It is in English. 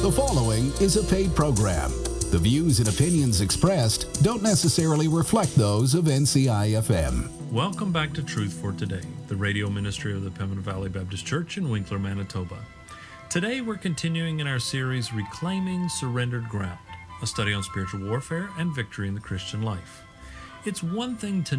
The following is a paid program. The views and opinions expressed don't necessarily reflect those of NCI-FM. Welcome back to Truth for Today, the radio ministry of the Pembina Valley Baptist Church in Winkler, Manitoba. Today we're continuing in our series Reclaiming Surrendered Ground, a study on spiritual warfare and victory in the Christian life. It's one thing to